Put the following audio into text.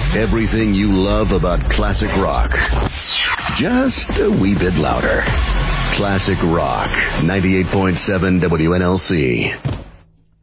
Everything you love about classic rock. Just a wee bit louder. Classic Rock, 98.7 WNLC.